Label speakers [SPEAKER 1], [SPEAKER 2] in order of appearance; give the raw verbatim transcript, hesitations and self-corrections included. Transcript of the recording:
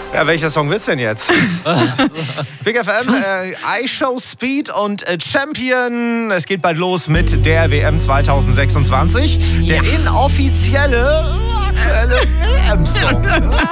[SPEAKER 1] Ja, welcher Song wird's denn jetzt? Big F M, äh, iShow Speed und äh, Champion. Es geht bald los mit der W M zwanzig sechsundzwanzig. Der inoffizielle, aktuelle W M-Song.